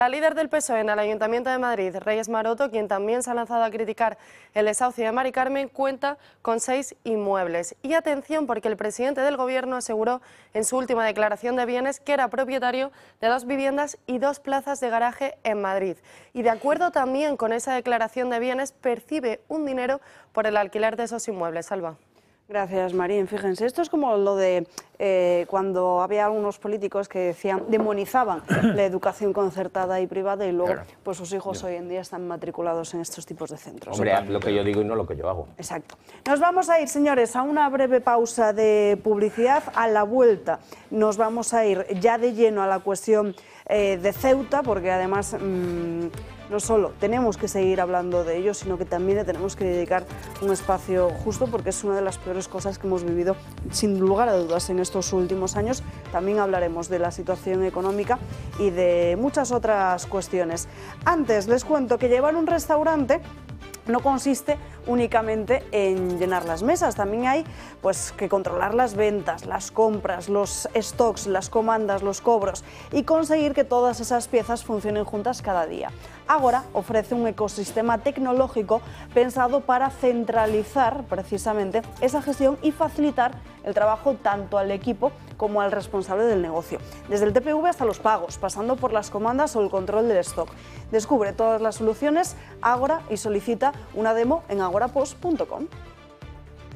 La líder del PSOE en el Ayuntamiento de Madrid, Reyes Maroto, quien también se ha lanzado a criticar el desahucio de Mari Carmen, cuenta con 6 inmuebles. Y atención, porque el presidente del Gobierno aseguró en su última declaración de bienes que era propietario de 2 viviendas y 2 plazas de garaje en Madrid. Y de acuerdo también con esa declaración de bienes, percibe un dinero por el alquiler de esos inmuebles. Salva. Gracias, Marín. Fíjense, esto es como lo de cuando había algunos políticos que decían, demonizaban la educación concertada y privada y luego pues sus hijos hoy en día están matriculados en estos tipos de centros. Hombre, haz lo que yo digo y no lo que yo hago. Exacto. Nos vamos a ir, señores, a una breve pausa de publicidad. A la vuelta nos vamos a ir ya de lleno a la cuestión de Ceuta, porque además no solo tenemos que seguir hablando de ello, sino que también le tenemos que dedicar un espacio justo, porque es una de las peores cosas que hemos vivido, sin lugar a dudas, en estos últimos años. También hablaremos de la situación económica y de muchas otras cuestiones. Antes les cuento que llevar un restaurante no consiste únicamente en llenar las mesas, también hay pues que controlar las ventas, las compras, los stocks, las comandas, los cobros y conseguir que todas esas piezas funcionen juntas cada día. Ágora ofrece un ecosistema tecnológico pensado para centralizar precisamente esa gestión y facilitar el trabajo tanto al equipo como al responsable del negocio, desde el TPV hasta los pagos, pasando por las comandas o el control del stock. Descubre todas las soluciones Ágora y solicita una demo en agorapost.com.